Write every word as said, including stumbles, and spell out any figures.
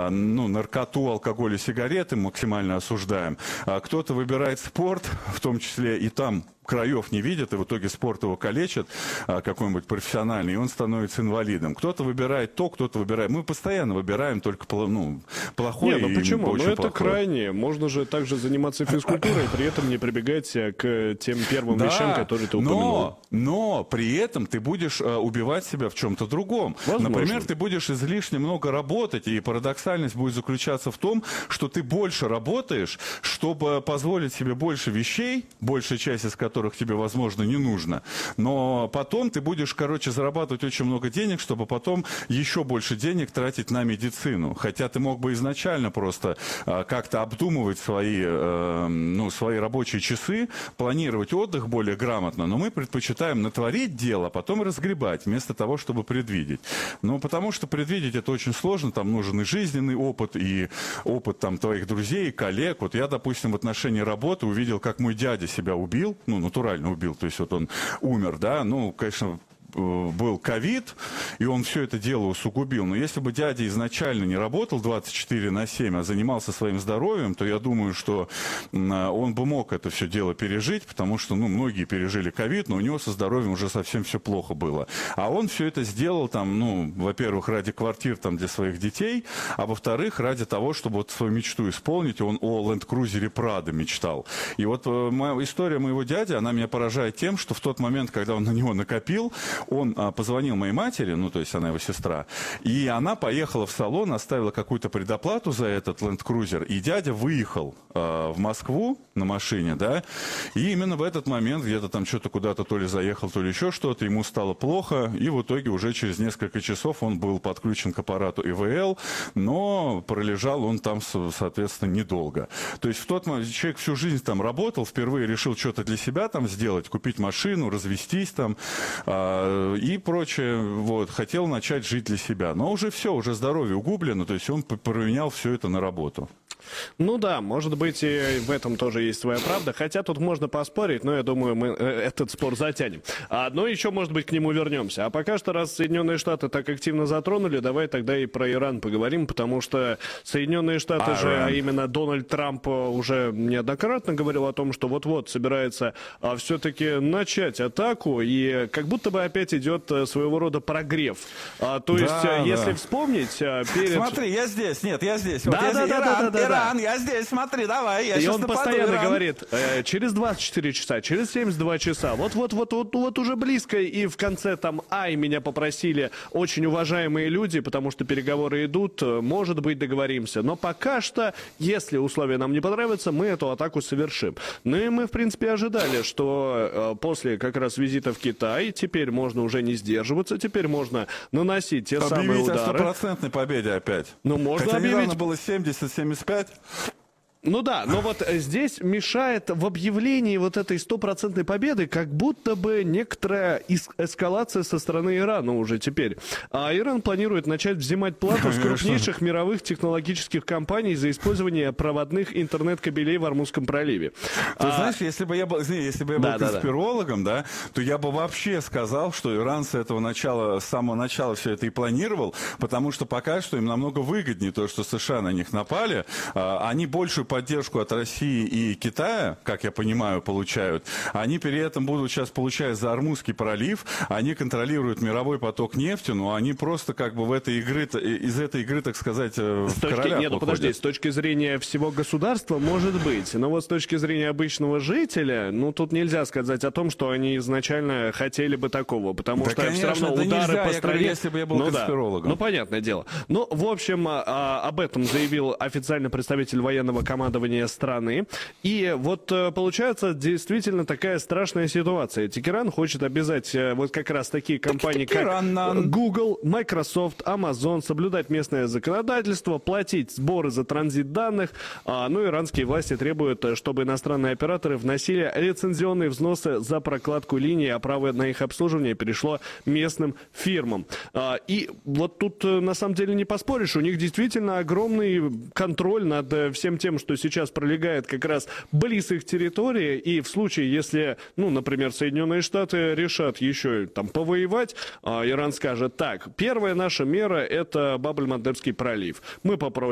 ну, наркоту, алкоголь и сигареты максимально осуждаем. Кто-то выбирает спорт, в том числе и там краев не видит, и в итоге спорт его калечит, какой-нибудь профессиональный, и он становится инвалидом. Кто-то выбирает то, кто-то выбирает. Мы постоянно выбираем только, ну, плохое. Не, ну почему? Ну это плохое. крайне. Можно же также заниматься физкультурой, при этом не прибегать к тем первым да, вещам, которые ты упомянул. Но, но при этом ты будешь uh, убивать себя в чем-то другом. Возможно. Например, ты будешь излишне много работать, и парадоксальность будет заключаться в том, что ты больше работаешь, чтобы позволить себе больше вещей, большая часть из которых которых тебе, возможно, не нужно. Но потом ты будешь, короче, зарабатывать очень много денег, чтобы потом еще больше денег тратить на медицину. Хотя ты мог бы изначально просто а, как-то обдумывать свои, а, ну, свои рабочие часы, планировать отдых более грамотно. Но мы предпочитаем натворить дело, а потом разгребать, вместо того, чтобы предвидеть. Ну, потому что предвидеть это очень сложно. Там нужен и жизненный опыт, и опыт там твоих друзей, коллег. Вот я, допустим, в отношении работы увидел, как мой дядя себя убил, ну, натурально убил, то есть вот он умер, да, ну, конечно, был ковид, и он все это дело усугубил. Но если бы дядя изначально не работал двадцать четыре на семь, а занимался своим здоровьем, то я думаю, что он бы мог это все дело пережить, потому что, ну, многие пережили ковид, но у него со здоровьем уже совсем все плохо было. А он все это сделал, там, ну, во-первых, ради квартир там для своих детей, а во-вторых, ради того, чтобы вот свою мечту исполнить. Он о ленд-крузере Прадо мечтал. И вот моя история моего дяди, она меня поражает тем, что в тот момент, когда он на него накопил, он а, позвонил моей матери, ну, то есть она его сестра, и она поехала в салон, оставила какую-то предоплату за этот ленд-крузер, и дядя выехал а, в Москву на машине, да, и именно в этот момент где-то там что-то куда-то то ли заехал, то ли еще что-то, ему стало плохо, и в итоге уже через несколько часов он был подключен к аппарату И В Л, но пролежал он там, соответственно, недолго. То есть в тот момент человек всю жизнь там работал, впервые решил что-то для себя там сделать, купить машину, развестись там, а, и прочее, вот, хотел начать жить для себя. Но уже все, уже здоровье угублено, то есть он променял все это на работу. Ну да, может быть, и в этом тоже есть своя правда. Хотя тут можно поспорить, но я думаю, мы этот спор затянем. А, но еще, может быть, к нему вернемся. А пока что, раз Соединенные Штаты так активно затронули, давай тогда и про Иран поговорим, потому что Соединенные Штаты а, же, а именно Дональд Трамп уже неоднократно говорил о том, что вот-вот собирается а, все-таки начать атаку, и как будто бы опять идет своего рода прогрев. А, то есть, да, если да. вспомнить... Перед... Смотри, я здесь, нет, я здесь. Да, вот да, я да, здесь. да, Иран, да, да, Иран, я здесь, смотри, давай, я и сейчас он нападу, постоянно Иран. говорит, э, через двадцать четыре часа, через семьдесят два часа, вот-вот-вот вот, вот уже близко, и в конце там, ай, меня попросили очень уважаемые люди, потому что переговоры идут, может быть, договоримся. Но пока что, если условия нам не понравятся, мы эту атаку совершим. Ну и мы, в принципе, ожидали, что э, после как раз визита в Китай, теперь можно уже не сдерживаться, теперь можно наносить те Объявить самые удары. о стопроцентной победе опять. Ну, можно Хотя объявить... недавно было семьдесят — семьдесят пять. Ну да, но вот здесь мешает в объявлении вот этой стопроцентной победы как будто бы некоторая эскалация со стороны Ирана уже теперь. А Иран планирует начать взимать плату с крупнейших мировых технологических компаний за использование проводных интернет-кабелей в Ормузском проливе. Ты а... знаешь, если бы я был, если бы я был да, конспирологом, да, да. да, то я бы вообще сказал, что Иран с этого начала, с самого начала все это и планировал, потому что пока что им намного выгоднее то, что США на них напали. Они большую поддержку от России и Китая, как я понимаю, получают. Они при этом будут сейчас получать за Ормузский пролив, они контролируют мировой поток нефти, но они просто как бы в этой игры, из этой игры, так сказать, в с точки... королях Нет, ну подожди, с точки зрения всего государства, может быть, но вот с точки зрения обычного жителя, ну тут нельзя сказать о том, что они изначально хотели бы такого, потому да, что конечно, все равно да удары нельзя, по я стране... говорю, если бы я был ну, конспирологом. Да. Ну, понятное дело. Ну, в общем, а, об этом заявил официальный представитель военного командования страны. И вот получается действительно такая страшная ситуация. Тегеран хочет обязать вот как раз такие компании, как Google, Microsoft, Amazon соблюдать местное законодательство, платить сборы за транзит данных. А, ну, иранские власти требуют, чтобы иностранные операторы вносили лицензионные взносы за прокладку линии, а право на их обслуживание перешло местным фирмам. А, и вот тут на самом деле не поспоришь, у них действительно огромный контроль над всем тем, что сейчас пролегает как раз близ их территории, и в случае, если, ну, например, Соединенные Штаты решат еще там повоевать, а Иран скажет: так, первая наша мера — это Баб-эль-Мандебский пролив. Мы попросим